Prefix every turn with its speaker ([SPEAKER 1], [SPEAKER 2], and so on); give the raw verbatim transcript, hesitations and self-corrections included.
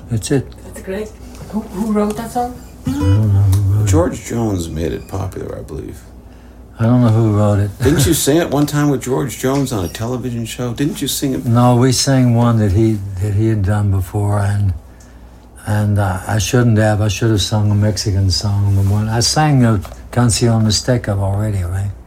[SPEAKER 1] That's it.
[SPEAKER 2] That's great. Who, who wrote that song?
[SPEAKER 1] I don't know who wrote
[SPEAKER 3] George Jones made it popular, I believe.
[SPEAKER 1] it. I don't know who wrote it.
[SPEAKER 3] Didn't you sing it one time with George Jones on a television show? Didn't you sing it?
[SPEAKER 1] No, we sang one that he that he had done before, and and uh, I shouldn't have. I should have sung a Mexican song. The one I sang the Canción Azteca already, right?